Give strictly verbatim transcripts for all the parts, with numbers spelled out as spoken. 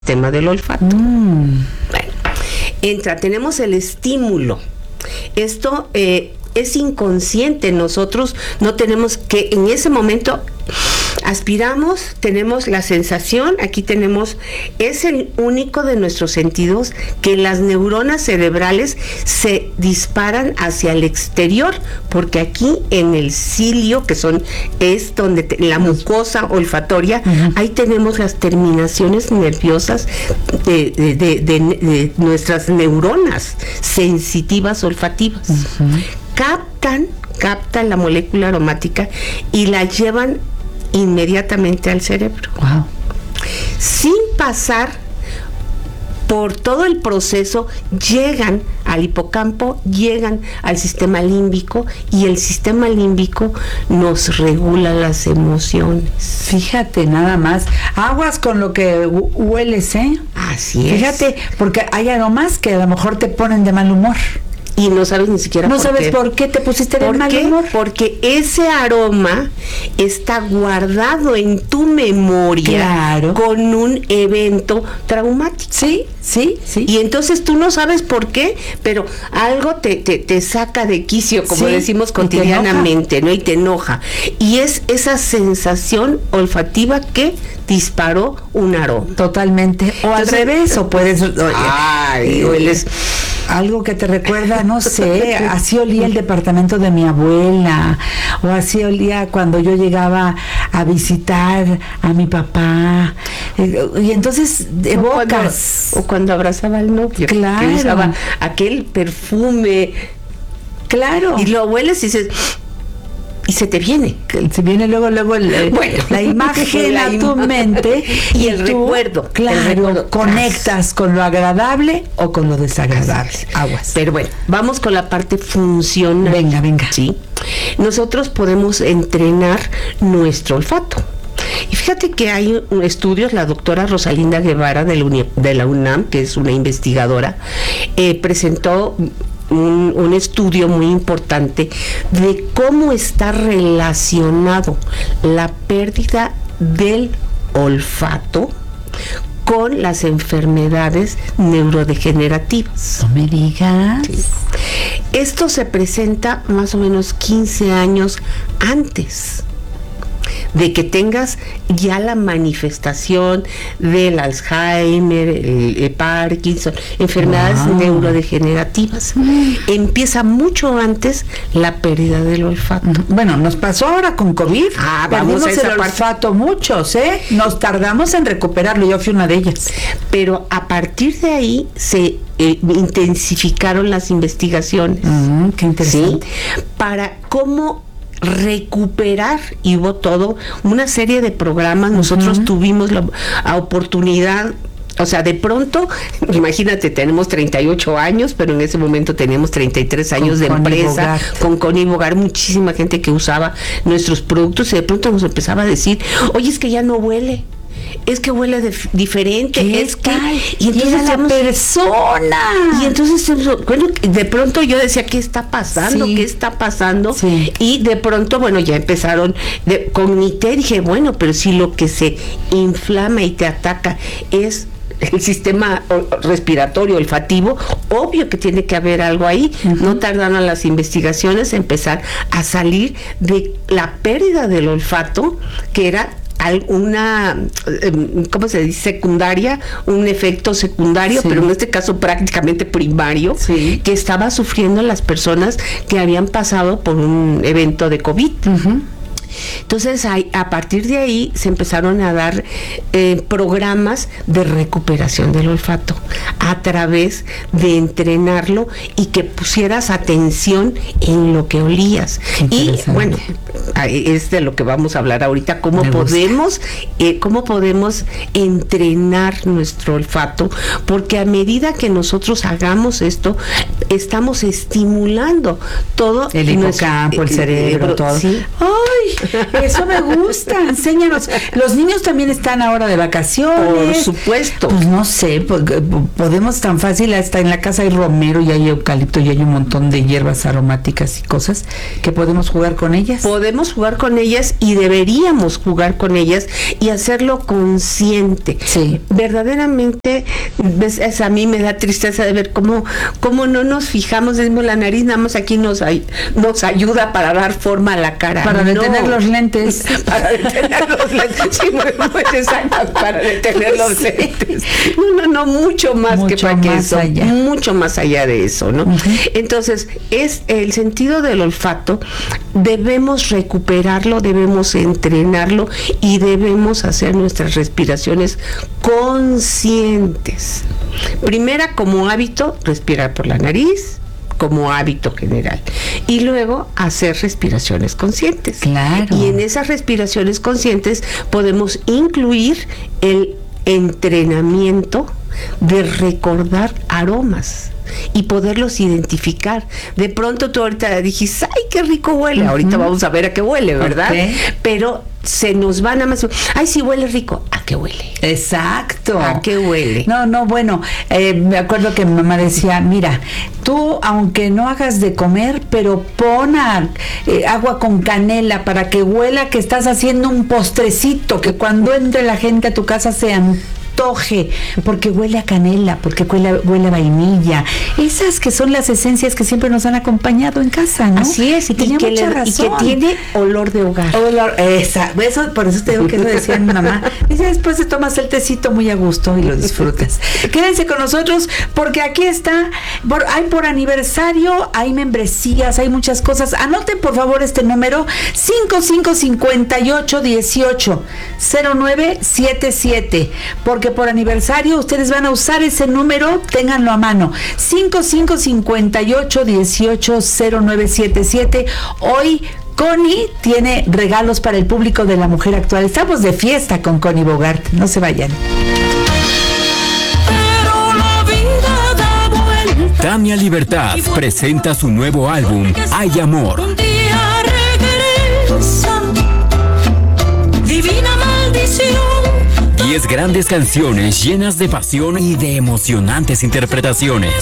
tema del olfato. Mm. Bueno, entra, tenemos el estímulo. Esto eh, es inconsciente. Nosotros no tenemos que, en ese momento, aspiramos, tenemos la sensación, aquí tenemos, es el único de nuestros sentidos que las neuronas cerebrales se disparan hacia el exterior, porque aquí en el cilio, que son, es donde te, la mucosa olfatoria, uh-huh. ahí tenemos las terminaciones nerviosas de, de, de, de, de nuestras neuronas sensitivas olfativas. Uh-huh. Captan, captan la molécula aromática y la llevan inmediatamente al cerebro. Wow. Sin pasar por todo el proceso, llegan al hipocampo, llegan al sistema límbico, y el sistema límbico nos regula las emociones. Fíjate, nada más. Aguas con lo que hueles, ¿eh? Así es. Fíjate, porque hay aromas que a lo mejor te ponen de mal humor. Y no sabes ni siquiera no por sabes qué. por qué te pusiste de mal qué? humor. Porque ese aroma está guardado en tu memoria, claro, con un evento traumático. Sí, sí, sí. Y entonces tú no sabes por qué, pero algo te, te, te saca de quicio, como sí, decimos cotidianamente, ¿no? Y te enoja. Y es esa sensación olfativa que disparó un aroma. Totalmente. O entonces, al revés, o puedes... Ay, hueles... Algo que te recuerda, no sé, así olía el departamento de mi abuela, o así olía cuando yo llegaba a visitar a mi papá, y entonces evocas. O cuando, o cuando abrazaba al novio, claro, que usaba aquel perfume, claro, y lo hueles y dices... y se te viene. Se viene luego, luego el, bueno, la imagen la a tu im- mente y, y el tú, recuerdo. Claro, el recuerdo. Conectas con lo agradable o con lo desagradable. Aguas. Pero bueno, vamos con la parte funcional. Venga, venga. Sí. Nosotros podemos entrenar nuestro olfato. Y fíjate que hay estudios, la doctora Rosalinda Guevara de la, Uni- de la UNAM, que es una investigadora, eh, presentó Un, un estudio muy importante de cómo está relacionado la pérdida del olfato con las enfermedades neurodegenerativas. No me digas. Sí. Esto se presenta más o menos quince años antes de que tengas ya la manifestación del Alzheimer, el, el Parkinson, enfermedades wow. neurodegenerativas. Mm. Empieza mucho antes la pérdida del olfato. Bueno, nos pasó ahora con COVID. Ah, vamos a esa el parte. olfato muchos, ¿eh? Nos tardamos en recuperarlo, yo fui una de ellas. Pero a partir de ahí se eh, intensificaron las investigaciones. Mm, qué interesante. ¿Sí? Para cómo recuperar, y hubo todo una serie de programas. Nosotros uh-huh. tuvimos la, la oportunidad, o sea, de pronto, imagínate, tenemos treinta y ocho años, pero en ese momento teníamos treinta y tres años con de Connie empresa, Bogart. con Connie Bogart, muchísima gente que usaba nuestros productos, y de pronto nos empezaba a decir, oye, es que ya no huele, es que huele de, diferente, es que y entonces la persona y entonces bueno, de pronto yo decía, ¿qué está pasando? Sí. ¿Qué está pasando? Sí. Y de pronto, bueno, ya empezaron de, con mi té, dije, bueno, pero si lo que se inflama y te ataca es el sistema respiratorio, olfativo, obvio que tiene que haber algo ahí. Uh-huh. No tardaron las investigaciones en empezar a salir de la pérdida del olfato, que era una, ¿cómo se dice? Secundaria, un efecto secundario, sí. pero en este caso prácticamente primario, sí. que estaba sufriendo las personas que habían pasado por un evento de COVID. Uh-huh. Entonces, a, a partir de ahí se empezaron a dar eh, programas de recuperación del olfato a través de entrenarlo y que pusieras atención en lo que olías. Y bueno, es de lo que vamos a hablar ahorita, cómo podemos, eh, cómo podemos entrenar nuestro olfato, porque a medida que nosotros hagamos esto, estamos estimulando todo el hipocampo, el cerebro, todo. ¿Sí? ¡Ay! Eso me gusta, enséñanos. Los niños también están ahora de vacaciones. Por supuesto. Pues no sé, podemos tan fácil, hasta en la casa hay romero y hay eucalipto y hay un montón de hierbas aromáticas y cosas que podemos jugar con ellas. Podemos jugar con ellas y deberíamos jugar con ellas y hacerlo consciente. Sí. Verdaderamente, ves, es, a mí me da tristeza de ver cómo, cómo no nos fijamos, decimos, la nariz nada más aquí nos, nos ayuda para dar forma a la cara. Para no. detener los lentes. Para detener los lentes. Sí, muy, muy exacto, para detener los sí. lentes. No, no, no, mucho más mucho que para más que eso. Allá. Mucho más allá de eso, ¿no? Uh-huh. Entonces, es el sentido del olfato, debemos recuperarlo, debemos entrenarlo y debemos hacer nuestras respiraciones conscientes. Primera, como hábito, respirar por la nariz, como hábito general, y luego hacer respiraciones conscientes. Claro. Y en esas respiraciones conscientes podemos incluir el entrenamiento de recordar aromas y poderlos identificar. De pronto tú ahorita dijiste, ay, qué rico huele. Uh-huh. Ahorita vamos a ver a qué huele, ¿verdad? Okay. Pero se nos van a más, ay, sí huele rico. ¿A qué huele? Exacto. ¿A qué huele? No, no, bueno, eh, me acuerdo que mi mamá decía, mira, tú aunque no hagas de comer, pero pon a, eh, agua con canela para que huela que estás haciendo un postrecito, que cuando entre la gente a tu casa sean toje, porque huele a canela, porque huele, huele a vainilla, esas que son las esencias que siempre nos han acompañado en casa, ¿no? Así es, y, tenía y, mucha le, razón. Y que tiene olor de hogar. Olor, esa, eso, por eso te digo que eso decía mi mamá. Dice, después te tomas el tecito muy a gusto y lo disfrutas. Quédense con nosotros, porque aquí está, por, hay por aniversario, hay membresías, hay muchas cosas. Anoten por favor este número, cinco cinco cinco ocho uno ocho cero nueve siete siete, porque por aniversario ustedes van a usar ese número, ténganlo a mano, cinco cinco cinco ocho uno ocho cero nueve siete siete. Hoy Connie tiene regalos para el público de La Mujer Actual. Estamos de fiesta con Connie Bogart, no se vayan. Tania Libertad presenta su nuevo álbum, Hay Amor. Divina maldición. Diez grandes canciones llenas de pasión y de emocionantes interpretaciones.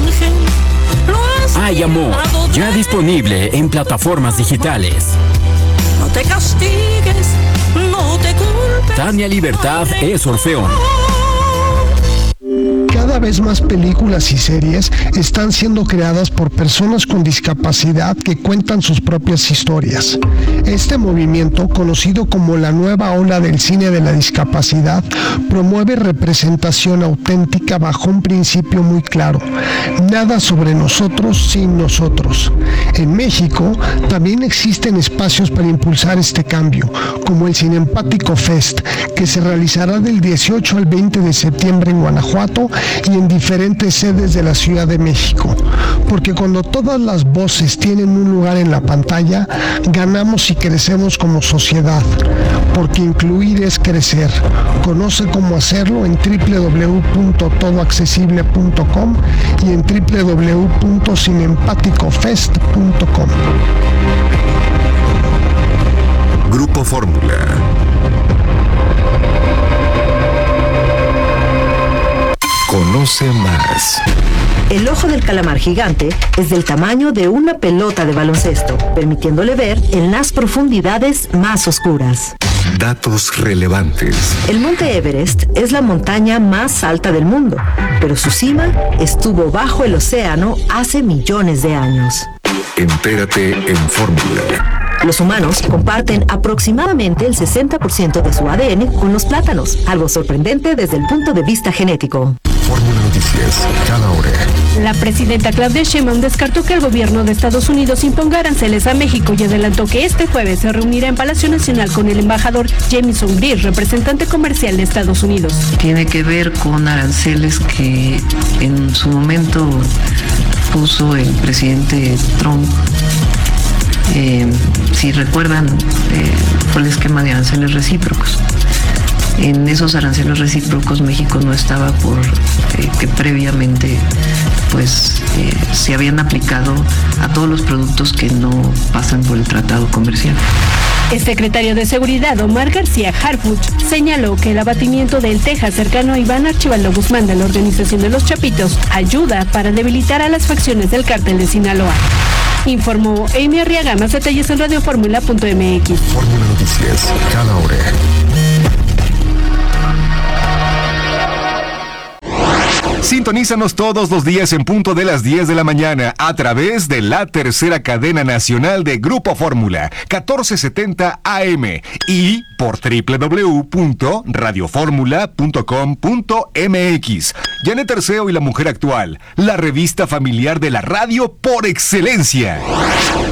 Hay Amor, ya disponible en plataformas digitales. No te castigues, no te culpes. Tania Libertad es Orfeón. Cada vez más películas y series están siendo creadas por personas con discapacidad que cuentan sus propias historias. Este movimiento, conocido como la nueva ola del cine de la discapacidad, promueve representación auténtica bajo un principio muy claro: nada sobre nosotros sin nosotros. En México también existen espacios para impulsar este cambio, como el Cinempático Fest, que se realizará del dieciocho al veinte de septiembre en Guanajuato y en diferentes sedes de la Ciudad de México, porque cuando todas las voces tienen un lugar en la pantalla, ganamos y crecemos como sociedad, porque incluir es crecer. Conoce cómo hacerlo en doble u doble u doble u punto todo accesible punto com y en doble u doble u doble u punto cinempático fest punto com. Grupo Fórmula. Conoce más. El ojo del calamar gigante es del tamaño de una pelota de baloncesto, permitiéndole ver en las profundidades más oscuras. Datos relevantes. El monte Everest es la montaña más alta del mundo, pero su cima estuvo bajo el océano hace millones de años. Entérate en Fórmula. Los humanos comparten aproximadamente el sesenta por ciento de su A D N con los plátanos, algo sorprendente desde el punto de vista genético. Fórmula Noticias, cada hora. La presidenta Claudia Sheinbaum descartó que el gobierno de Estados Unidos imponga aranceles a México y adelantó que este jueves se reunirá en Palacio Nacional con el embajador Jamieson Greer, representante comercial de Estados Unidos. Tiene que ver con aranceles que en su momento puso el presidente Trump. Eh, si recuerdan, eh, fue el esquema de aranceles recíprocos. En esos aranceles recíprocos México no estaba por eh, que previamente pues eh, se habían aplicado a todos los productos que no pasan por el tratado comercial. El secretario de Seguridad, Omar García Harfuch, señaló que el abatimiento del Texas cercano a Iván Archibaldo Guzmán de la Organización de los Chapitos ayuda para debilitar a las facciones del cártel de Sinaloa. Informó Amy Arriaga. Más detalles en radio fórmula punto m x. Fórmula Noticias, cada hora. Sintonízanos todos los días en punto de las diez de la mañana a través de la tercera cadena nacional de Grupo Fórmula, catorce setenta A M, y por doble u doble u doble u punto radio fórmula punto com punto m x. Janet Arceo y la mujer actual, la revista familiar de la radio por excelencia.